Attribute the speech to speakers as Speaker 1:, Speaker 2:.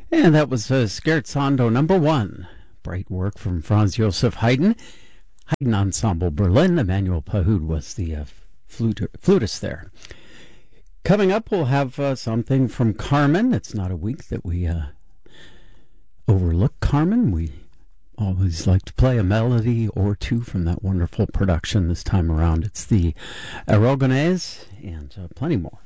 Speaker 1: And that was Scherzando number 1. Bright work from Franz Josef Haydn. Haydn Ensemble Berlin. Emmanuel Pahud was the flutist there. Coming up, we'll have something from Carmen. It's not a week that we overlook Carmen. We always like to play a melody or two from that wonderful production. This time around, it's the Aragonese and plenty more.